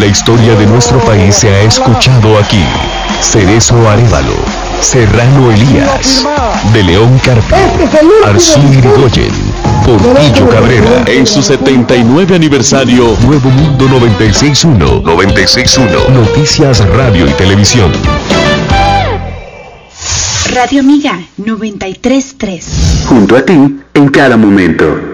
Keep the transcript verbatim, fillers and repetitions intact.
La historia de nuestro país se ha escuchado aquí. Cerezo Arévalo, Serrano Elías, De León Carpio, Arzú Irigoyen, Portillo Cabrera, en su setenta y nueve aniversario, Nuevo Mundo noventa y seis punto uno, noventa y seis punto uno, Noticias, Radio y Televisión. Radio Amiga noventa y tres punto tres. Junto a ti, en cada momento.